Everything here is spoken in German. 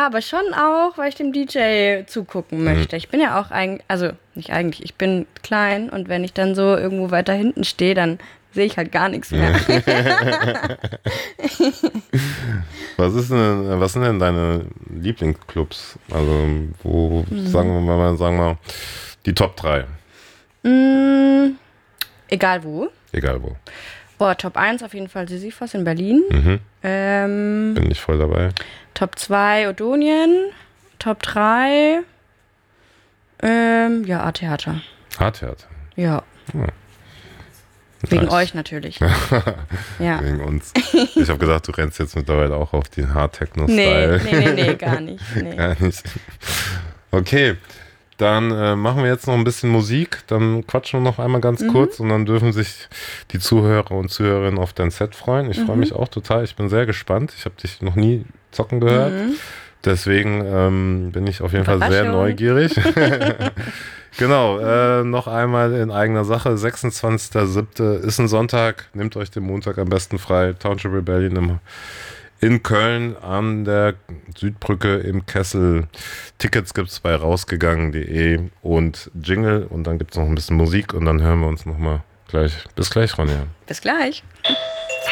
aber schon auch, weil ich dem DJ zugucken möchte. Ich bin ja auch ich bin klein und wenn ich dann so irgendwo weiter hinten stehe, dann sehe ich halt gar nichts mehr. Was sind denn deine Lieblingsclubs? Also, sagen wir mal, die Top 3. Egal wo. Egal wo. Boah, Top 1 auf jeden Fall Sisyphos in Berlin. Bin ich voll dabei. Top 2 Odonien. Top 3 A-Theater. A-Theater. Ja. Wegen euch natürlich. Ja. Wegen uns. Ich habe gedacht, du rennst jetzt mittlerweile auch auf den Hard-Techno-Style. Nee, gar nicht. Nee. Gar nicht. Okay, dann machen wir jetzt noch ein bisschen Musik. Dann quatschen wir noch einmal ganz kurz und dann dürfen sich die Zuhörer und Zuhörerinnen auf dein Set freuen. Ich freue mich auch total. Ich bin sehr gespannt. Ich habe dich noch nie zocken gehört. Deswegen bin ich auf jeden Fall sehr neugierig. Genau, noch einmal in eigener Sache. 26.07. ist ein Sonntag. Nehmt euch den Montag am besten frei. Township Rebellion in Köln an der Südbrücke im Kessel. Tickets gibt es bei rausgegangen.de und Jingle. Und dann gibt es noch ein bisschen Musik und dann hören wir uns nochmal gleich. Bis gleich, Ronja. Bis gleich.